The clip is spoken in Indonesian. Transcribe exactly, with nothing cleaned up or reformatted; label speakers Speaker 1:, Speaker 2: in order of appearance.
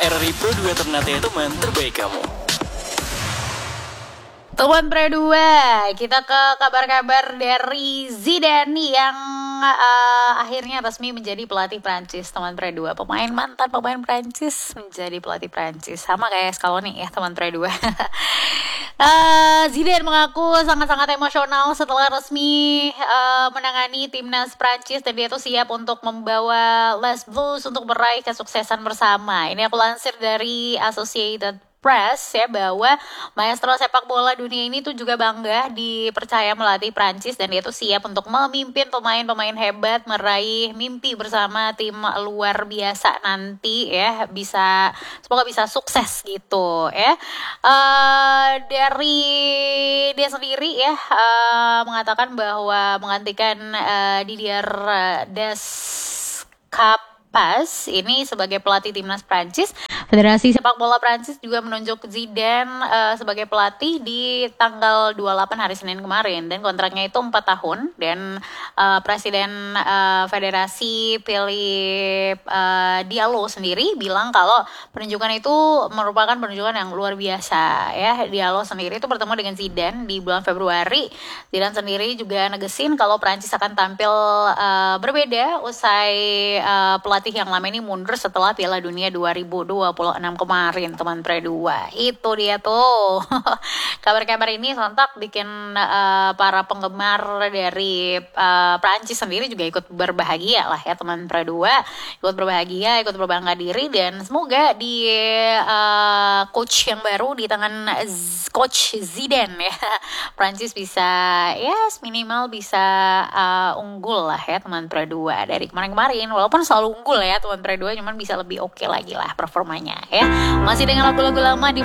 Speaker 1: R R I Pro dua ternate teman terbaik kamu.
Speaker 2: Teman Pro dua, kita ke kabar-kabar dari Zidane yang uh, akhirnya resmi menjadi pelatih Prancis. Teman Pro dua, pemain mantan pemain Prancis menjadi pelatih Prancis. Sama kayak Scaloni ya teman Pro dua. uh, Zidane mengaku sangat-sangat emosional setelah resmi uh, menangani timnas Prancis dan dia tuh siap untuk membawa Les Blues untuk meraih kesuksesan bersama. Ini aku lansir dari Associated Press ya, bahwa maestro sepak bola dunia ini tuh juga bangga dipercaya melatih Prancis dan dia tuh siap untuk memimpin pemain-pemain hebat meraih mimpi bersama tim luar biasa nanti ya, bisa semoga bisa sukses gitu ya. Uh, dari dia sendiri ya uh, mengatakan bahwa menggantikan uh, Didier Deschamps ini sebagai pelatih timnas Prancis. Federasi Sepak Bola Prancis juga menunjuk Zidane uh, sebagai pelatih di tanggal dua puluh delapan hari Senin kemarin dan kontraknya itu empat tahun dan uh, Presiden uh, Federasi Philippe uh, Diallo sendiri bilang kalau penunjukan itu merupakan penunjukan yang luar biasa ya. Diallo sendiri itu bertemu dengan Zidane di bulan Februari. Zidane sendiri juga negesin kalau Prancis akan tampil uh, berbeda usai uh, pelatih yang lama ini mundur setelah Piala Dunia dua ribu dua puluh enam kemarin teman Pro dua. Itu dia tuh kabar-kabar ini sontak bikin uh, para penggemar dari uh, Prancis sendiri juga ikut berbahagia lah ya teman Pro dua, ikut berbahagia, ikut berbangga diri dan semoga di uh, coach yang baru di tangan Z- coach Zidane ya Prancis bisa ya yes, minimal bisa uh, unggul lah ya teman Pro dua dari kemarin-kemarin, walaupun selalu unggul ya teman Pro dua, cuman bisa lebih oke okay lagi lah performanya ya. Masih dengan lagu-lagu lama di